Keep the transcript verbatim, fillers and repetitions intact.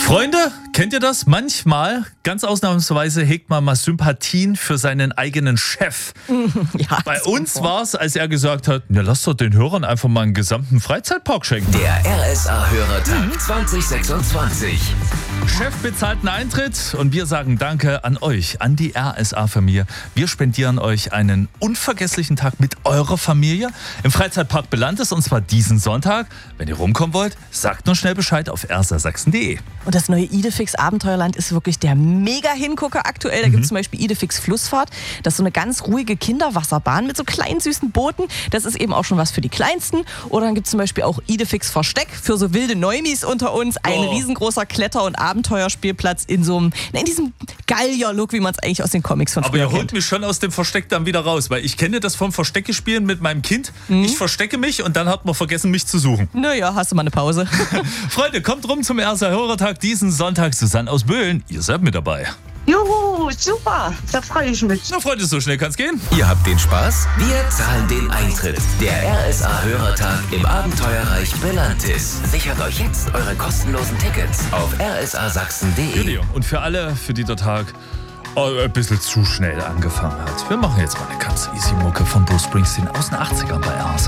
Freunde, kennt ihr das? Manchmal, ganz ausnahmsweise, hegt man mal Sympathien für seinen eigenen Chef. Ja, Bei uns war es, als er gesagt hat, na, lass doch den Hörern einfach mal einen gesamten Freizeitpark schenken. Der R S A-Hörertag zwanzig sechsundzwanzig. Chef bezahlt einen Eintritt und wir sagen Danke an euch, an die R S A-Familie. Wir spendieren euch einen unvergesslichen Tag mit eurer Familie im Freizeitpark Belantes und zwar diesen Sonntag. Wenn ihr rumkommen wollt, sagt nur schnell Bescheid auf r s a sachsen punkt d e. Und das neue Idefix Abenteuerland ist wirklich der Mega-Hingucker aktuell. Da Mhm. gibt es zum Beispiel Idefix Flussfahrt. Das ist so eine ganz ruhige Kinderwasserbahn mit so kleinen süßen Booten. Das ist eben auch schon was für die Kleinsten. Oder dann gibt es zum Beispiel auch Idefix Versteck für so wilde Neumis unter uns. Ein Oh. riesengroßer Kletter- und Abenteuerspielplatz in so einem, in diesem Gallier-Look, wie man es eigentlich aus den Comics von Aber früher ihr holt kennt. mich schon aus dem Versteck dann wieder raus, weil ich kenne das vom Verstecke-Spielen mit meinem Kind. Ich verstecke mich und dann hat man vergessen, mich zu suchen. Naja, hast du mal eine Pause. Freunde, kommt rum zum R S A-Hörertag diesen Sonntag. Susanne aus Böhlen, ihr seid mit dabei. Juhu, super, da freue ich mich. Na Freunde, so schnell kann's gehen. Ihr habt den Spaß? Wir zahlen den Eintritt. Der R S A-Hörertag im Abenteuerreich Belantis. Sichert euch jetzt eure kostenlosen Tickets auf r s a sachsen punkt d e. Und für alle, für die der Tag oh, ein bisschen zu schnell angefangen hat. Wir machen jetzt mal eine ganz easy Mucke von Bruce Springsteen aus den achtzigern bei R S A.